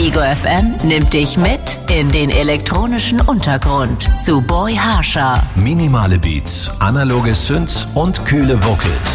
Ego FM nimmt dich mit in den elektronischen Untergrund zu Boy Harsher. Minimale Beats, analoge Synths und kühle Vocals.